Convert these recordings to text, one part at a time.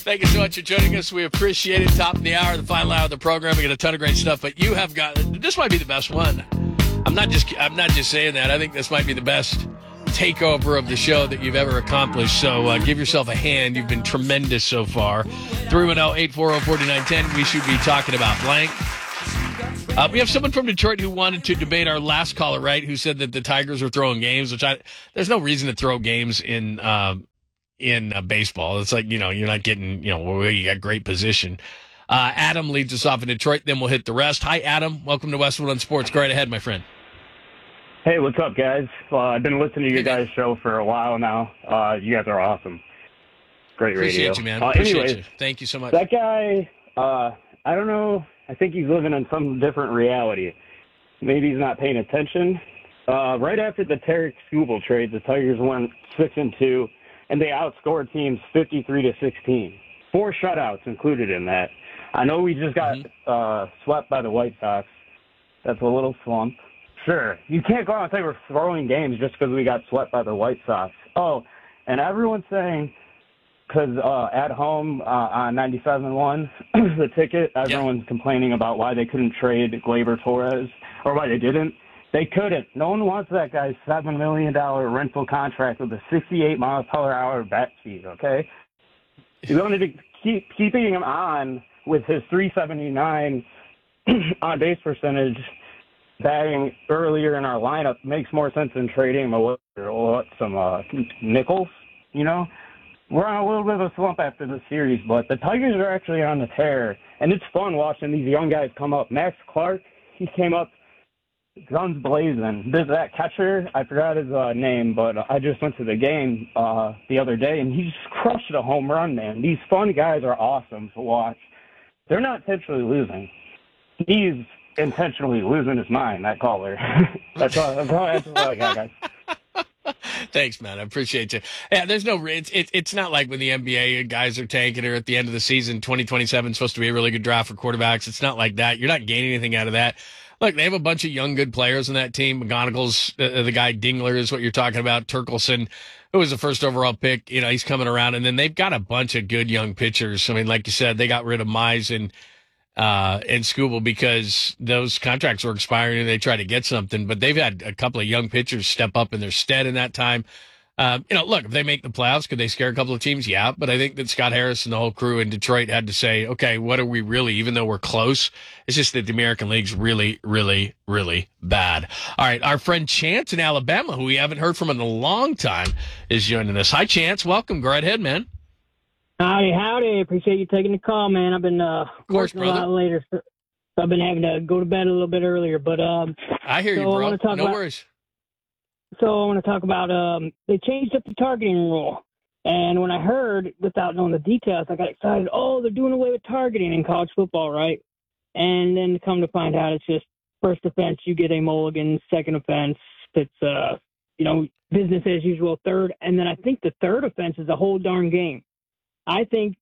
Thank you so much for joining us. We appreciate it. Top of the hour, the final hour of the program. We got a ton of great stuff, but you have got this might be the best one. I'm not just saying that. I think this might be the best takeover of the show that you've ever accomplished. So give yourself a hand. You've been tremendous so far. 310-840-4910. We should be talking about blank. We have someone from Detroit who wanted to debate our last caller, right? Who said that the Tigers were throwing games, there's no reason to throw games in baseball. It's like, you're not getting, you got great position. Adam leads us off in Detroit, then we'll hit the rest. Hi, Adam. Welcome to Westwood on Sports. Go right ahead, my friend. Hey, what's up, guys? I've been listening to your guys' show for a while now. You guys are awesome. Great radio. Appreciate you, man. Appreciate anyways, you. Thank you so much. That guy, I don't know. I think he's living in some different reality. Maybe he's not paying attention. Right after the Tarek Skubal trade, the Tigers went 6-2, and they outscored teams 53-16. 4 shutouts included in that. I know we just got swept by the White Sox. That's a little slump. Sure, you can't go out and say we're throwing games just because we got swept by the White Sox. Oh, and everyone's saying, because at home on 97.1, the ticket, everyone's complaining about why they couldn't trade Gleyber Torres, or why they didn't. They couldn't. No one wants that guy's $7 million rental contract with a 68-mile-per-hour bat speed, okay? You wanted to keep keeping him on with his 379 on-base percentage, batting earlier in our lineup makes more sense than trading him away or some nickels, We're on a little bit of a slump after the series, but the Tigers are actually on the tear, and it's fun watching these young guys come up. Max Clark, he came up guns blazing. There's that catcher, I forgot his name, but I just went to the game the other day, and he just crushed a home run, man. These fun guys are awesome to watch. They're not intentionally losing. He's intentionally losing his mind, that caller. That's all I got, guys. Thanks, man. I appreciate you. Yeah, there's no. It's not like when the NBA guys are tanking or at the end of the season, 2027 is supposed to be a really good draft for quarterbacks. It's not like that. You're not gaining anything out of that. Look, they have a bunch of young, good players in that team. McGonagall's the guy. Dingler is what you're talking about. Turkelson, who was the first overall pick, he's coming around. And then they've got a bunch of good young pitchers. I mean, like you said, they got rid of Mize and Skubal because those contracts were expiring and they tried to get something. But they've had a couple of young pitchers step up in their stead in that time. Look, if they make the playoffs, could they scare a couple of teams? Yeah, but I think that Scott Harris and the whole crew in Detroit had to say, okay, what are we really, even though we're close? It's just that the American League's really, really, really bad. All right, our friend Chance in Alabama, who we haven't heard from in a long time, is joining us. Hi, Chance. Welcome. Go right ahead, man. Howdy. Appreciate you taking the call, man. I've been working a lot later, so I've been having to go to bed a little bit earlier. But I hear you, bro. No worries. So I want to talk about they changed up the targeting rule. And when I heard, without knowing the details, I got excited. Oh, they're doing away with targeting in college football, right? And then come to find out it's just first offense, you get a mulligan. Second offense, it's, business as usual. Third. And then I think the third offense is a whole darn game. I think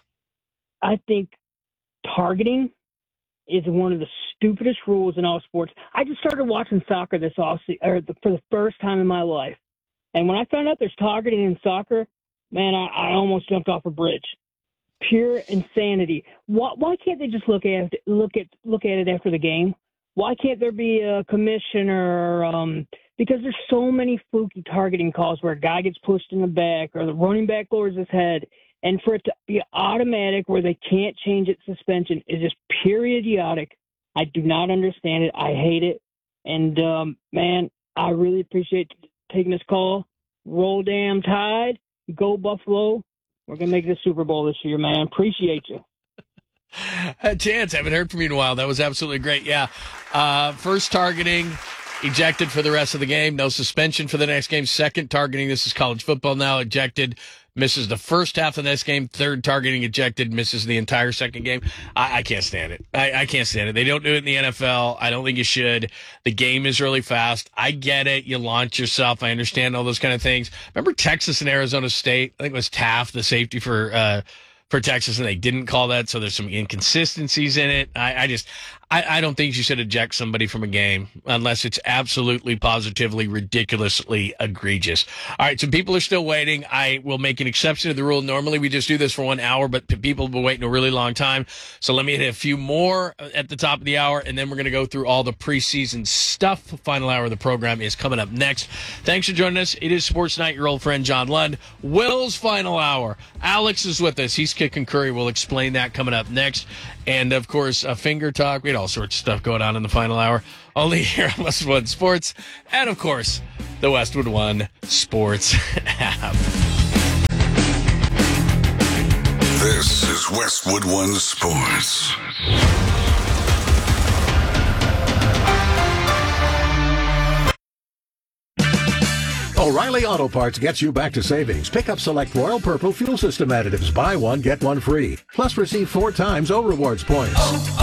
targeting is one of the stupidest rules in all sports. I just started watching soccer this offseason, for the first time in my life. And when I found out there's targeting in soccer, man, I almost jumped off a bridge. Pure insanity. Why can't they just look at it after the game? Why can't there be a commissioner? Because there's so many fluky targeting calls where a guy gets pushed in the back or the running back lowers his head. And for it to be automatic where they can't change its suspension is just pure idiotic. I do not understand it. I hate it. And, man, I really appreciate taking this call. Roll damn Tide. Go Buffalo. We're going to make the Super Bowl this year, man. Appreciate you. Chance, haven't heard from you in a while. That was absolutely great. Yeah. First targeting, ejected for the rest of the game. No suspension for the next game. Second targeting, this is college football now, ejected. Misses the first half of this game. Third targeting ejected. Misses the entire second game. I can't stand it. I can't stand it. They don't do it in the NFL. I don't think you should. The game is really fast. I get it. You launch yourself. I understand all those kind of things. Remember Texas and Arizona State? I think it was Taft, the safety for Texas, and they didn't call that. So there's some inconsistencies in it. I don't think you should eject somebody from a game unless it's absolutely, positively, ridiculously egregious. All right, so people are still waiting. I will make an exception to the rule. Normally we just do this for 1 hour, but people have been waiting a really long time. So let me hit a few more at the top of the hour, and then we're going to go through all the preseason stuff. The final hour of the program is coming up next. Thanks for joining us. It is Sports Night. Your old friend John Lund. Will's final hour. Alex is with us. He's kicking curry. We'll explain that coming up next. And, of course, a finger talk. We had all sorts of stuff going on in the final hour. Only here on Westwood One Sports. And, of course, the Westwood One Sports app. This is Westwood One Sports. O'Reilly Auto Parts gets you back to savings. Pick up select Royal Purple fuel system additives. Buy one, get one free. Plus receive 4 times O-Rewards points.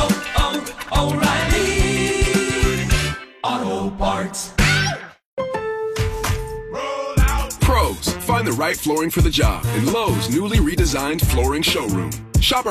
O'Reilly Auto Parts. Pros, find the right flooring for the job in Lowe's newly redesigned flooring showroom. Shop